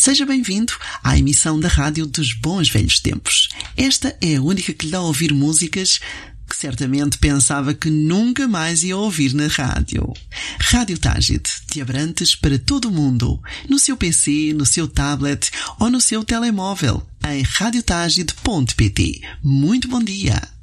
Seja bem-vindo à emissão da rádio dos bons velhos tempos. Esta é a única que lhe dá a ouvir músicas que certamente pensava que nunca mais ia ouvir na rádio. Rádio Tágide, de Abrantes para todo o mundo, no seu PC, no seu tablet ou no seu telemóvel, em radiotagide.pt. Muito bom dia!